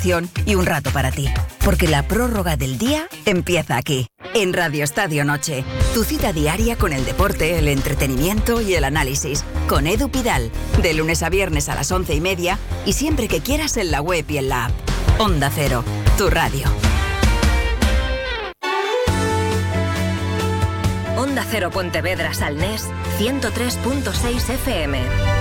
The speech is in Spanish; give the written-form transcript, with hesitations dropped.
y un rato para ti. Porque la prórroga del día empieza aquí, en Radio Estadio Noche. Tu cita diaria con el deporte, el entretenimiento y el análisis. Con Edu Pidal, de lunes a viernes a las 11:30 y siempre que quieras en la web y en la app. Onda Cero, tu radio. Onda Cero Pontevedra Salnés, 103.6 FM.